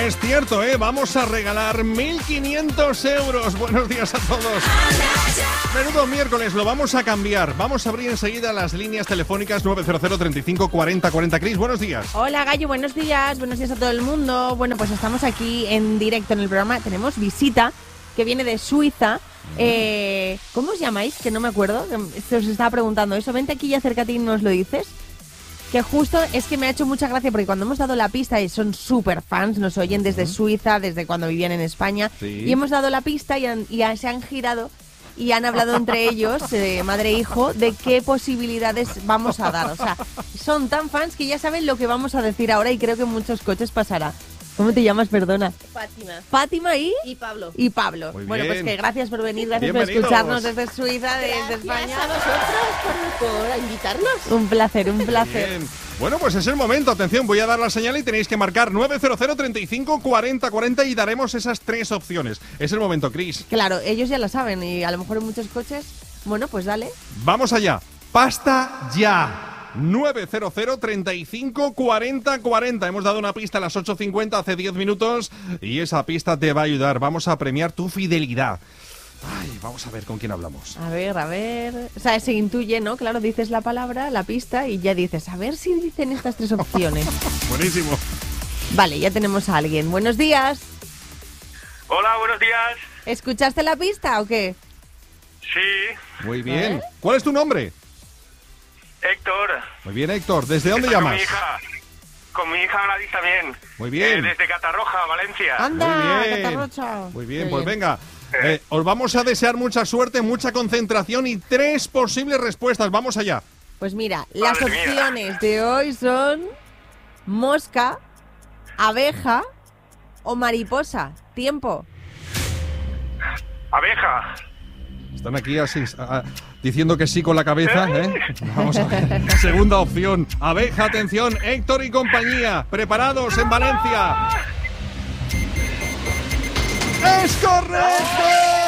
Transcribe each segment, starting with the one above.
Es cierto, vamos a regalar 1.500 euros. Buenos días a todos. Menudo miércoles, lo vamos a cambiar. Vamos a abrir enseguida las líneas telefónicas 900 35 40 40. Cris, buenos días. Hola, Gallo, buenos días a todo el mundo. Bueno, pues estamos aquí en directo en el programa. Tenemos visita que viene de Suiza. ¿Cómo os llamáis? Que no me acuerdo. Se os estaba preguntando eso. Vente aquí y acércate y nos lo dices. Que justo es que me ha hecho mucha gracia porque cuando hemos dado la pista y son súper fans, nos oyen desde Suiza, desde cuando vivían en España, sí. Y hemos dado la pista y se han girado y han hablado entre ellos, madre e hijo, de qué posibilidades vamos a dar. O sea, son tan fans que ya saben lo que vamos a decir ahora y creo que en muchos coches pasará. ¿Cómo te llamas, perdona? Fátima. Fátima y Pablo. Y Pablo. Muy bueno, bien. pues que gracias por venir, gracias Bienvenidos. por escucharnos desde Suiza, desde España. Gracias a vosotros por invitarnos. Un placer, un placer. Bien. Bueno, pues es el momento. Atención, voy a dar la señal y tenéis que marcar 900 35 40 40 y daremos esas 3 opciones. Es el momento, Cris. Claro, ellos ya lo saben y a lo mejor en muchos coches. Bueno, pues dale. Vamos allá. Pasta ya. 900 35 40 40. Hemos dado una pista a las 8:50 hace 10 minutos y esa pista te va a ayudar. Vamos a premiar tu fidelidad. Ay, vamos a ver con quién hablamos. A ver. O sea, se intuye, ¿no? Claro, dices la palabra, la pista y ya dices, a ver si dicen estas 3 opciones. Buenísimo. Vale, ya tenemos a alguien. Buenos días. Hola, buenos días. ¿Escuchaste la pista o qué? Sí, Muy bien. ¿Cuál es tu nombre? Héctor. Muy bien, Héctor. ¿Desde dónde Estoy llamas? Con mi hija Gladys también. Muy bien. Desde Catarroja, Valencia. ¡Anda, Muy bien. Catarrocha! Muy bien, Qué pues venga. Os vamos a desear mucha suerte, mucha concentración y 3 posibles respuestas. Vamos allá. Pues mira, las Madre mía. opciones de hoy son mosca, abeja o mariposa. Tiempo. Abeja. Están aquí así, diciendo que sí con la cabeza, ¿eh? Vamos a ver. Segunda opción. Abeja, atención, Héctor y compañía. Preparados en Valencia. ¡Es correcto!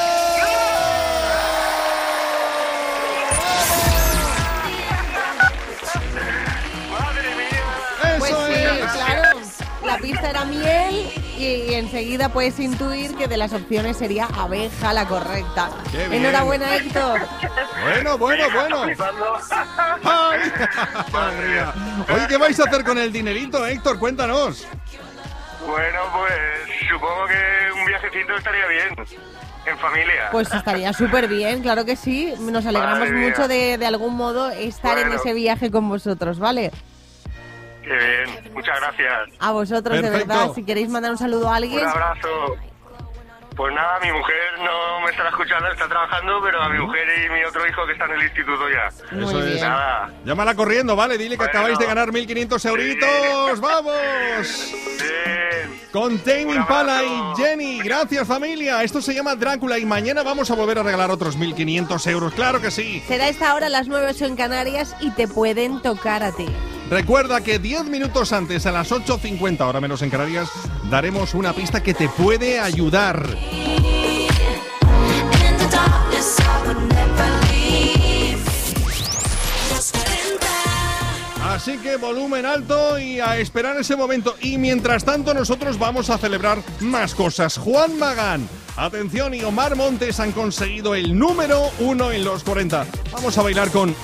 Madre mía. Pues ¡Eso sí, es! claro. La pista era miel y enseguida puedes intuir que de las opciones sería abeja la correcta. Qué bien. Enhorabuena, Héctor. Bueno. Flipando. ¡Ay! ¡Qué alegría! Oye, ¿qué vais a hacer con el dinerito, Héctor? Cuéntanos. Bueno, pues supongo que un viajecito estaría bien. En familia. Pues estaría súper bien, claro que sí. Nos alegramos Madre mía. mucho de algún modo estar en Bueno. ese viaje con vosotros, ¿vale? Qué bien. Muchas gracias. A vosotros, de Perfecto. verdad. Si queréis mandar un saludo a alguien, Un abrazo. Pues nada, mi mujer no me estará escuchando, está trabajando, pero a mi mujer y mi otro hijo que está en el instituto ya. muy Eso es. bien. Nada. Llámala corriendo, ¿vale? Dile que Bueno. acabáis de ganar 1.500 euritos. ¡Vamos! Bien. Con Tame Un Impala abrazo. y Jenny. Gracias, familia. Esto se llama Drácula y mañana vamos a volver a regalar otros 1.500 euros. ¡Claro que sí! Será esta hora a las 9:08 en Canarias y te pueden tocar a ti. Recuerda que 10 minutos antes, a las 8:50, ahora menos en Canarias, daremos una pista que te puede ayudar. In the darkness, I would never leave. Just Así que volumen alto y a esperar ese momento. Y mientras tanto nosotros vamos a celebrar más cosas. Juan Magán, atención, y Omar Montes han conseguido el número 1 en los 40. Vamos a bailar con